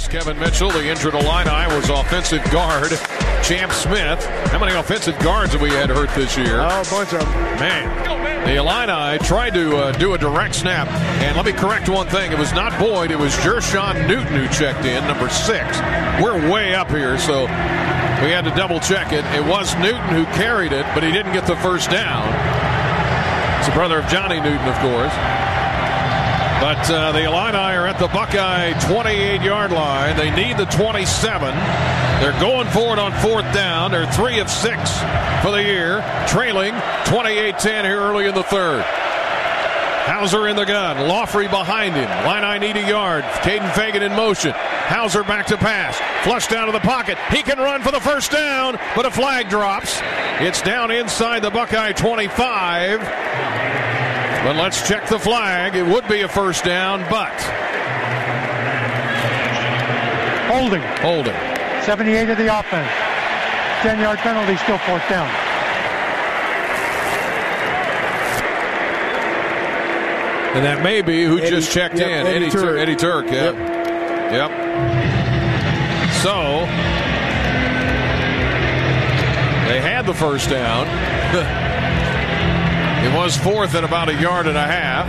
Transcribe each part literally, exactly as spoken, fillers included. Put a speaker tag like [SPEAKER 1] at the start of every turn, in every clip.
[SPEAKER 1] Lost Kevin Mitchell. The injured Illini was offensive guard Champ Smith. How many offensive guards have we had hurt this year?
[SPEAKER 2] Oh, a bunch of them.
[SPEAKER 1] Man, the Illini tried to uh, do a direct snap. And let me correct one thing. It was not Boyd. It was Jershawn Newton who checked in, number six. We're way up here, so we had to double check it. It was Newton who carried it, but he didn't get the first down. It's the brother of Johnny Newton, of course. But uh, the Illini are at the Buckeye twenty-eight yard line. They need the twenty-seven. They're going for it on fourth down. They're three of six for the year, trailing twenty-eight ten here early in the third. Hauser in the gun. Laughrey behind him. Illini need a yard. Caden Fagan in motion. Hauser back to pass. Flushed out of the pocket. He can run for the first down, but a flag drops. It's down inside the Buckeye twenty-five. But let's check the flag. It would be a first down, but
[SPEAKER 3] holding.
[SPEAKER 1] Holding.
[SPEAKER 3] seventy-eight of the offense. ten yard penalty, still fourth down.
[SPEAKER 1] And that may be who
[SPEAKER 2] Eddie,
[SPEAKER 1] just checked
[SPEAKER 2] yep,
[SPEAKER 1] in.
[SPEAKER 2] Eddie,
[SPEAKER 1] Eddie
[SPEAKER 2] Turk.
[SPEAKER 1] Turk. Eddie Turk, yeah. Yep. yep. So they had the first down. It was fourth and about a yard and a half.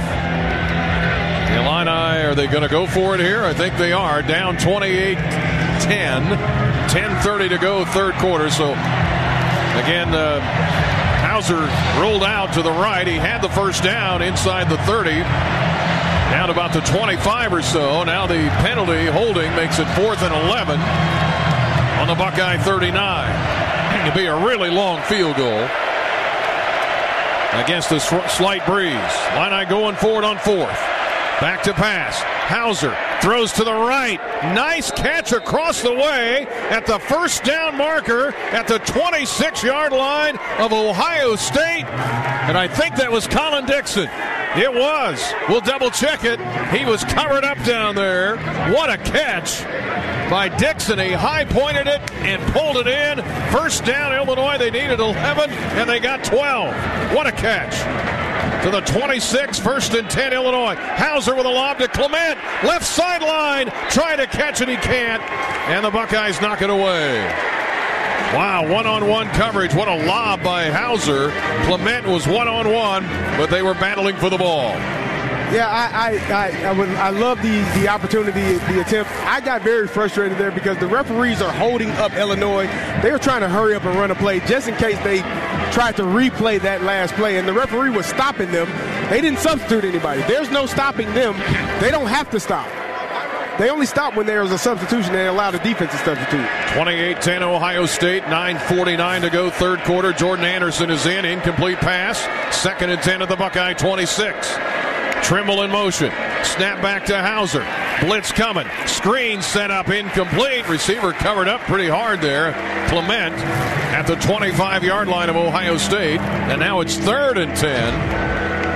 [SPEAKER 1] The Illini, are they going to go for it here? I think they are. Down twenty-eight ten. ten thirty to go, third quarter. So, again, uh, Hauser rolled out to the right. He had the first down inside the thirty. Down about the twenty-five or so. Now the penalty holding makes it fourth and eleven on the Buckeye thirty-nine. It'll be a really long field goal against a slight breeze. Illini going forward on fourth. Back to pass. Hauser throws to the right. Nice catch across the way at the first down marker at the twenty-six yard line of Ohio State. And I think that was Colin Dixon. It was. We'll double check it. He was covered up down there. What a catch by Dixon. He high pointed it and pulled it in. First down, Illinois. They needed eleven and they got twelve. What a catch. To the twenty-six, first and ten, Illinois. Hauser with a lob to Clement. Left sideline. Trying to catch it, he can't. And the Buckeyes knock it away. Wow, one-on-one coverage. What a lob by Hauser. Clement was one-on-one, but they were battling for the ball.
[SPEAKER 2] Yeah, I I I, I, would, I love the, the opportunity, the attempt. I got very frustrated there because the referees are holding up Illinois. They were trying to hurry up and run a play just in case they tried to replay that last play, and the referee was stopping them. They didn't substitute anybody. There's no stopping them. They don't have to stop. They only stop when there is a substitution. They allow the defense to substitute.
[SPEAKER 1] twenty-eight ten Ohio State, nine forty-nine to go, third quarter. Jordan Anderson is in, incomplete pass. Second and ten at the Buckeye twenty-six. Trimble in motion. Snap back to Hauser. Blitz coming. Screen set up, incomplete. Receiver covered up pretty hard there. Clement at the twenty-five yard line of Ohio State. And now it's third and ten.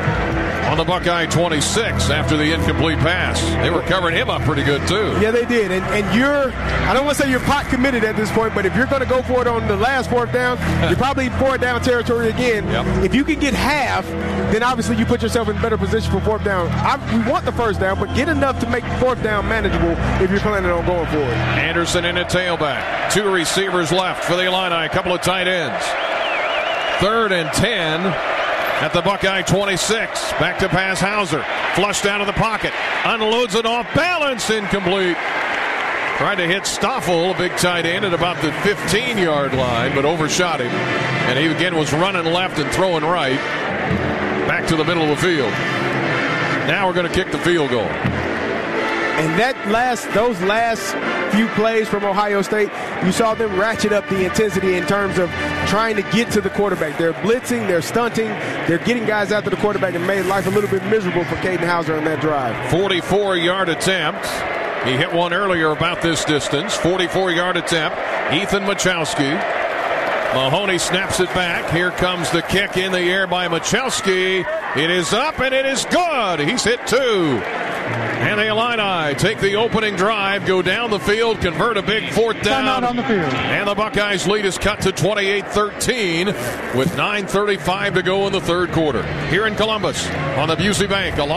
[SPEAKER 1] On the Buckeye twenty-six after the incomplete pass. They were covering him up pretty good, too.
[SPEAKER 2] Yeah, they did. And and you're, I don't want to say you're pot committed at this point, but if you're going to go for it on the last fourth down, you're probably fourth down territory again.
[SPEAKER 1] Yep.
[SPEAKER 2] If you can get half, then obviously you put yourself in a better position for fourth down. I, we want the first down, but get enough to make fourth down manageable if you're planning on going for it.
[SPEAKER 1] Anderson in a tailback. Two receivers left for the Illini. A couple of tight ends. Third and ten. At the Buckeye twenty-six. Back to pass Hauser. Flushed out of the pocket. Unloads it off balance. Incomplete. Tried to hit Stoffel, a big tight end, at about the fifteen yard line, but overshot him. And he again was running left and throwing right. Back to the middle of the field. Now we're going to kick the field goal.
[SPEAKER 2] And that last, those last few plays from Ohio State, you saw them ratchet up the intensity in terms of trying to get to the quarterback. They're blitzing, they're stunting, they're getting guys after the quarterback and made life a little bit miserable for Caden Hauser on that drive.
[SPEAKER 1] forty-four yard attempt. He hit one earlier about this distance. forty-four yard attempt. Ethan Machowski. Mahoney snaps it back. Here comes the kick in the air by Machowski. It is up and it is good. He's hit two. And the Illini take the opening drive, go down the field, convert a big fourth down.
[SPEAKER 3] Timeout on the field.
[SPEAKER 1] And the Buckeyes' lead is cut to twenty-eight thirteen with nine thirty-five to go in the third quarter. Here in Columbus on the Busey Bank.